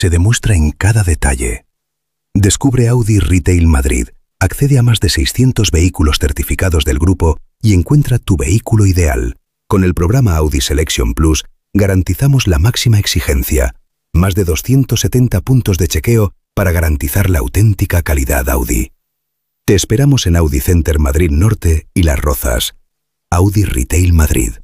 se demuestra en cada detalle. Descubre Audi Retail Madrid, accede a más de 600 vehículos certificados del grupo y encuentra tu vehículo ideal. Con el programa Audi Selection Plus garantizamos la máxima exigencia, más de 270 puntos de chequeo para garantizar la auténtica calidad Audi. Te esperamos en Audi Center Madrid Norte y Las Rozas. Audi Retail Madrid.